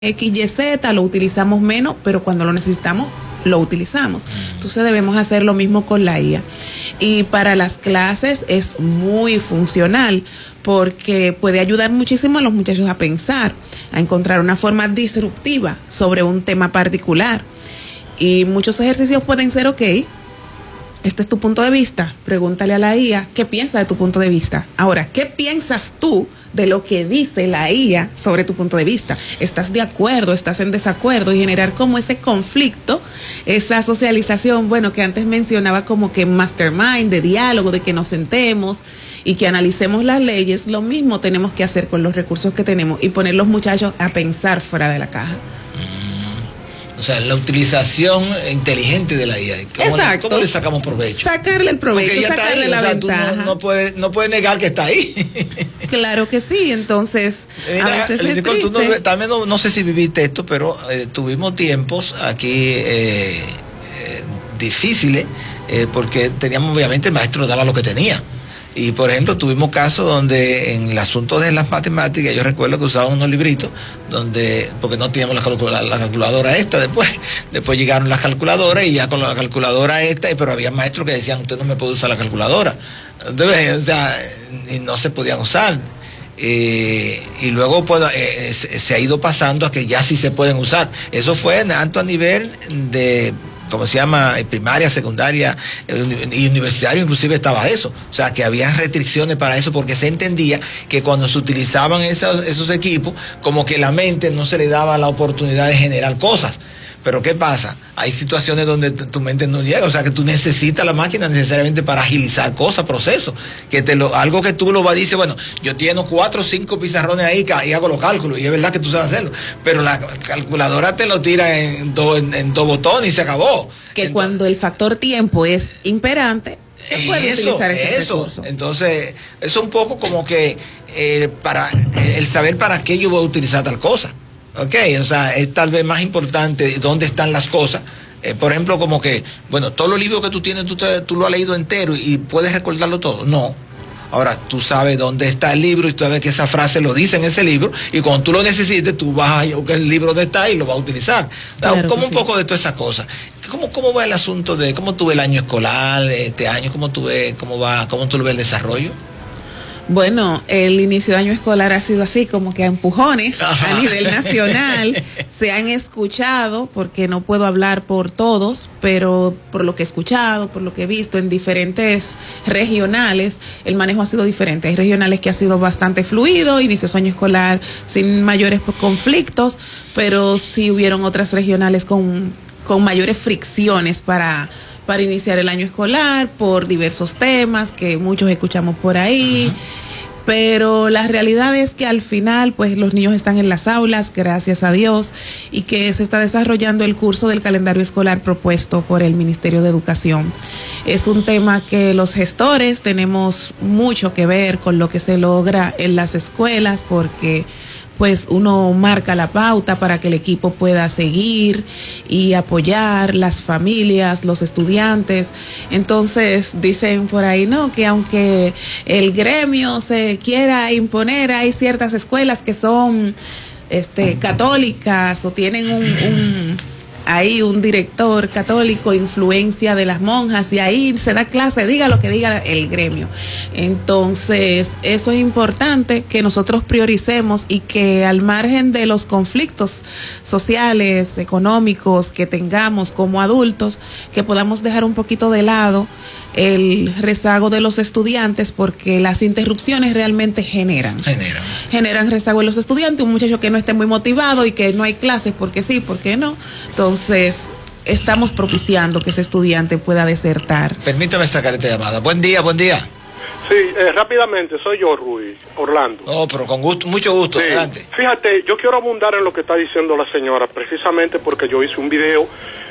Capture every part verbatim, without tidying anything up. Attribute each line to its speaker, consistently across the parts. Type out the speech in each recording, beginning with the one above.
Speaker 1: X, Y, Z, lo utilizamos menos, pero cuando lo necesitamos, lo utilizamos. Entonces debemos hacer lo mismo con la I A. Y para las clases es muy funcional porque puede ayudar muchísimo a los muchachos a pensar, a encontrar una forma disruptiva sobre un tema particular. Y muchos ejercicios pueden ser, ok, este es tu punto de vista, pregúntale a la I A qué piensa de tu punto de vista. Ahora, ¿qué piensas tú de lo que dice la I A sobre tu punto de vista? ¿Estás de acuerdo, estás en desacuerdo? Y generar como ese conflicto, esa socialización, bueno, que antes mencionaba como que mastermind, de diálogo, de que nos sentemos y que analicemos las leyes. Lo mismo tenemos que hacer con los recursos que tenemos y poner los muchachos a pensar fuera de la caja.
Speaker 2: O sea, la utilización inteligente de la I A. ¿Cómo
Speaker 1: Exacto.
Speaker 2: Le, ¿Cómo le sacamos provecho?
Speaker 1: Sacarle el provecho, sacarle
Speaker 2: ahí,
Speaker 1: la
Speaker 2: o sea,
Speaker 1: ventaja.
Speaker 2: Tú no, no puedes no puede negar que está ahí.
Speaker 1: Claro que sí, entonces
Speaker 2: Mira,
Speaker 1: a veces es
Speaker 2: Nicole, tú no, también no, no sé si viviste esto, pero eh, tuvimos tiempos aquí eh, eh, difíciles, eh, porque teníamos, obviamente, el maestro daba lo que tenía. Y por ejemplo tuvimos casos donde en el asunto de las matemáticas yo recuerdo que usaban unos libritos donde, porque no teníamos la, calcula, la calculadora esta después, después llegaron las calculadoras y ya con la calculadora esta, pero había maestros que decían usted no me puede usar la calculadora, entonces, o sea, y no se podían usar. Eh, y luego pues, eh, se, se ha ido pasando a que ya sí se pueden usar. Eso fue tanto a nivel de, como se llama, primaria, secundaria y universitario, inclusive estaba eso. O sea, que había restricciones para eso porque se entendía que cuando se utilizaban esos, esos equipos, como que la mente no se le daba la oportunidad de generar cosas. Pero ¿qué pasa? Hay situaciones donde tu mente no llega, o sea que tú necesitas la máquina necesariamente para agilizar cosas, procesos, que te lo, algo que tú lo vas a decir, bueno, yo tengo cuatro o cinco pizarrones ahí y hago los cálculos, y es verdad que tú sabes hacerlo, pero la calculadora te lo tira en dos en, en dos botones y se acabó.
Speaker 1: Que
Speaker 2: Entonces,
Speaker 1: cuando el factor tiempo es imperante, se puede
Speaker 2: eso,
Speaker 1: utilizar ese
Speaker 2: eso.
Speaker 1: recurso.
Speaker 2: Entonces, eso es un poco como que eh, para eh, el saber para qué yo voy a utilizar tal cosa. Ok, o sea, es tal vez más importante dónde están las cosas. Eh, por ejemplo, como que, bueno, todos los libros que tú tienes, tú, te, tú lo has leído entero y puedes recordarlo todo. No. Ahora, tú sabes dónde está el libro y tú sabes que esa frase lo dice en ese libro y cuando tú lo necesites, tú vas a buscar el libro donde está y lo vas a utilizar. Claro, como un sí. poco de todas esas cosas. ¿Cómo, ¿Cómo va el asunto de, cómo tú ves el año escolar, este año, cómo tú ves, cómo va, cómo tú lo ves el desarrollo?
Speaker 1: Bueno, el inicio de año escolar ha sido así como que a empujones. Ajá. A nivel nacional. Se han escuchado, porque no puedo hablar por todos, pero por lo que he escuchado, por lo que he visto en diferentes regionales, el manejo ha sido diferente. Hay regionales que ha sido bastante fluido, inició su año escolar sin mayores conflictos, pero sí hubieron otras regionales con, con mayores fricciones para... para iniciar el año escolar por diversos temas que muchos escuchamos por ahí. Uh-huh. Pero la realidad es que al final pues los niños están en las aulas, gracias a Dios, y que se está desarrollando el curso del calendario escolar propuesto por el Ministerio de Educación. Es un tema que los gestores tenemos mucho que ver con lo que se logra en las escuelas, porque pues uno marca la pauta para que el equipo pueda seguir y apoyar las familias, los estudiantes. Entonces dicen por ahí, no, que aunque el gremio se quiera imponer, hay ciertas escuelas que son este, católicas o tienen un... un ahí un director católico, influencia de las monjas, y ahí se da clase, diga lo que diga el gremio. Entonces, eso es importante que nosotros prioricemos y que al margen de los conflictos sociales, económicos que tengamos como adultos, que podamos dejar un poquito de lado el rezago de los estudiantes, porque las interrupciones realmente generan.
Speaker 2: Generan.
Speaker 1: Generan rezago en los estudiantes, un muchacho que no esté muy motivado y que no hay clases porque sí, porque no. Entonces, estamos propiciando que ese estudiante pueda desertar.
Speaker 2: Permítame sacar esta llamada. Buen día, buen día.
Speaker 3: Sí, eh, rápidamente, soy yo, Ruiz, Orlando.
Speaker 2: No, pero con gusto, mucho gusto, sí. Adelante.
Speaker 3: Fíjate, yo quiero abundar en lo que está diciendo la señora, precisamente porque yo hice un video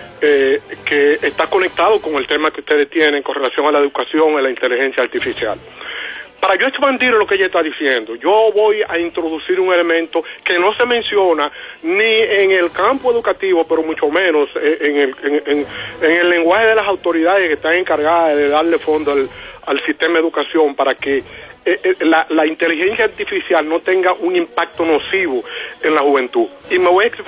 Speaker 3: Eh, que está conectado con el tema que ustedes tienen con relación a la educación y la inteligencia artificial. Para yo expandir lo que ella está diciendo, yo voy a introducir un elemento que no se menciona ni en el campo educativo, pero mucho menos en el, en, en, en el lenguaje de las autoridades que están encargadas de darle fondo al, al sistema de educación para que eh, eh, la, la inteligencia artificial no tenga un impacto nocivo en la juventud. Y me voy a